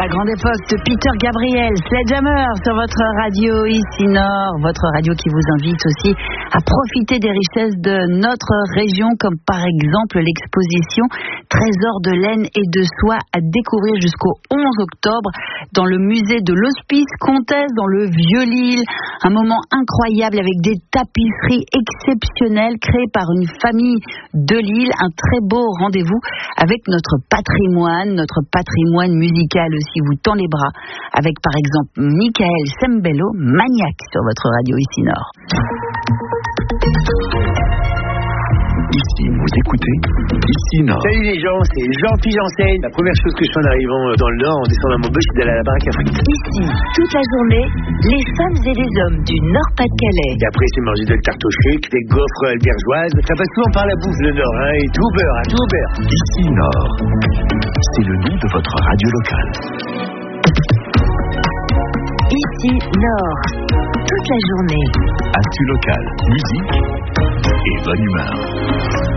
La grande époque de Peter Gabriel, Sledgehammer sur votre radio ici Nord, votre radio qui vous invite aussi à profiter des richesses de notre région, comme par exemple l'exposition Trésors de laine et de soie à découvrir jusqu'au 11 octobre dans le musée de l'Hospice Comtesse dans le Vieux-Lille. Un moment incroyable avec des tapisseries exceptionnelles créées par une famille de Lille. Un très beau rendez-vous avec notre patrimoine musical aussi vous tend les bras avec par exemple Michael Sembello, Maniac sur votre radio ici Nord. Ici, vous écoutez Ici Nord. Salut les gens, c'est Jean-Philippe Janssen. La première chose que je fais en arrivant dans le Nord, en descendant à Maubeuge, c'est d'aller à la baraque à frites. Ici, toute la journée, les femmes et les hommes du Nord-Pas-de-Calais. Et après, c'est manger de la tarte au sucre, des gaufres albergeoises. Ça passe souvent par la bouffe, le Nord, hein, et tout au beurre, hein, tout au beurre. Ici Nord, c'est le nom de votre radio locale. Ici, Nord, toute la journée. Actu locale, musique et bonne humeur.